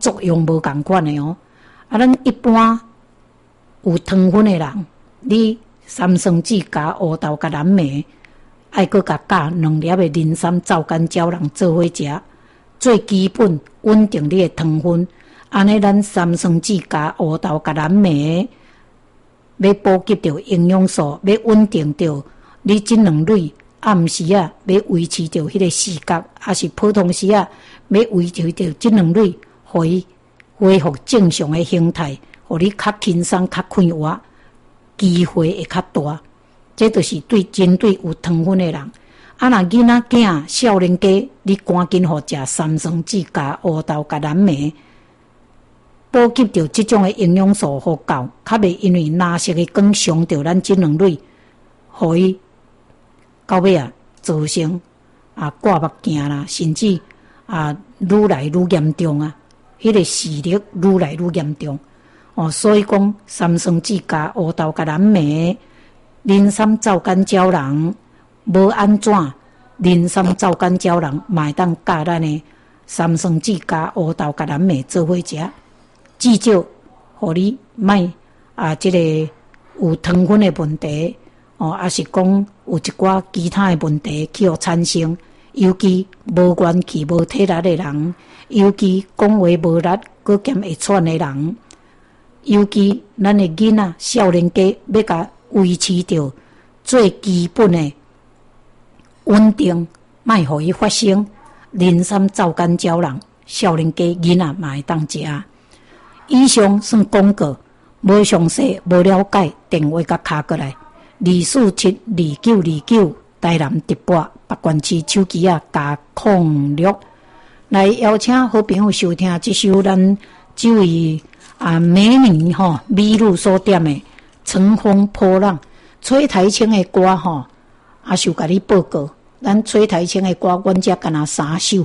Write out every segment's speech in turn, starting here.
作用无共款的哦。啊，咱一般有糖分的人，你三酸酯加乌豆加蓝莓，爱搁甲加2粒的磷酸皂苷胶囊做伙食，最基本稳定你的糖分。安尼，咱三酸酯加乌豆加蓝莓，要补给到营养素，要稳定到你这两类。暗时啊，要维持着迄个视觉，还是普通时啊，要维持着这两类，互伊恢复正常的形态，互你较轻松、较快活，机会会较大。这就是针对有糖分的人。啊，若囡仔囝、少年家，你赶紧互食三酸酯加乌豆加蓝莓，补给着这种的营养素互够，较袂因为蓝色的光伤着咱这两类，互伊。到尾啊，造成挂目镜啦，甚至愈来愈严重啊！迄个视力愈来愈严重哦。所以讲，三酸酯加乌豆加蓝莓、磷酸皂苷胶囊，无安怎？磷酸皂苷胶囊嘛会当加咱的三酸酯加乌豆加蓝莓做伙食，至少互你莫这个有糖分的问题。哦，也是讲有一寡其他的问题去互产生，尤其无元气、无体力的人，尤其讲话无力、搁兼会喘的人，尤其咱的囡仔、少年家要甲维持着最基本的稳定，莫互伊发生磷酸皂苷胶囊，少年家囡仔嘛会当食。以上算广告，无详细、无了解，电话甲卡过来。2472929台南直播北关市手机加06，来邀请好朋友收听这首咱这位美女美女所点的《乘风破浪》。崔台青的歌也想甲你报告，咱崔台青的歌，阮只干那3首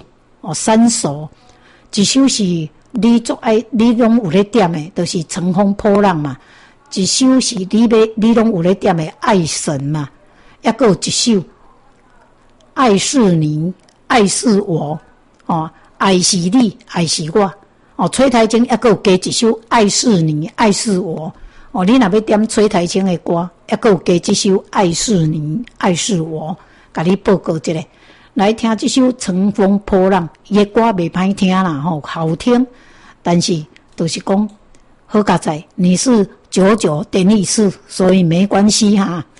3首，一首是你最爱，你拢有咧点的，就是《乘风破浪》嘛。一首是你拢有咧点的爱神嘛，还佫有一首爱是你，爱是我爱是你，爱是我崔台青还佫有加一首爱是你，爱是我你若要点崔台青的歌，还佫有加一首爱是你，爱是我，甲你报告一下，来听这首乘风破浪，伊的歌袂歹听啦好听，但是就是讲好佳在你是99.14，所以没关系哈。